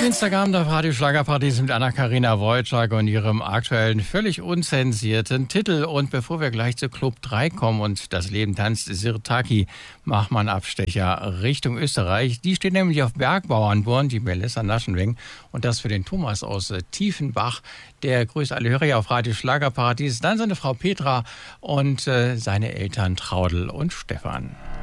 Dienstagabend auf Radio Schlagerparadies mit Anna-Karina Wojcik und ihrem aktuellen, völlig unzensierten Titel. Und bevor wir gleich zu Club 3 kommen und das Leben tanzt Sirtaki, macht man Abstecher Richtung Österreich. Die steht nämlich auf Bergbauernborn, die Melissa Naschenweng. Und das für den Thomas aus Tiefenbach. Der grüßt alle Hörer hier auf Radio Schlagerparadies. Dann seine Frau Petra und seine Eltern Traudel und Stefan.